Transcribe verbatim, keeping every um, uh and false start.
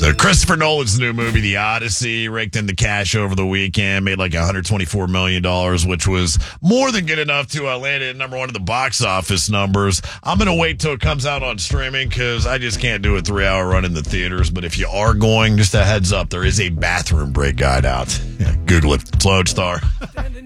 So Christopher Nolan's new movie, The Odyssey, raked in the cash over the weekend, made like one hundred twenty-four million dollars, which was more than good enough to uh, land at number one of the box office numbers. I'm going to wait till it comes out on streaming because I just can't do a three-hour run in the theaters. But if you are going, just a heads up, there is a bathroom break guide out. Yeah, Google it. It's Lodestar.